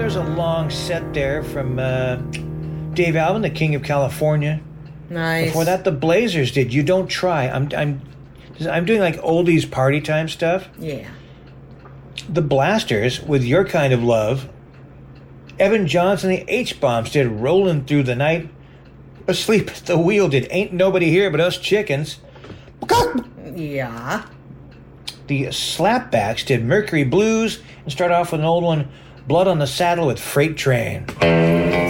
was a long set there from Dave Alvin, the King of California. Nice. Before that, the Blazers did You Don't Try. I'm doing like oldies party time stuff. Yeah. The Blasters with Your Kind of Love. Evan Johnson, the H-Bombs did Rolling Through the Night. Asleep at the Wheel did Ain't Nobody Here But Us Chickens. Yeah. The Slapbacks did Mercury Blues and start off with an old one, Blood on the Saddle with Freight Train.